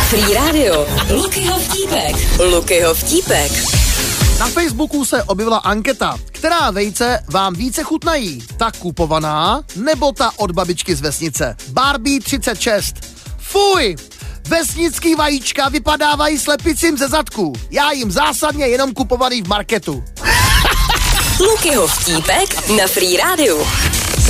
Free Radio. Lukyho vtípek. Na Facebooku se objevila anketa, která vejce vám více chutnají. Ta kupovaná nebo ta od babičky z vesnice? Barbie 36. Fuj! Vesnický vajíčka vypadávají slepicím ze zadku. Já jim zásadně jenom kupovaný v marketu. Lukyho vtípek na Free Radio.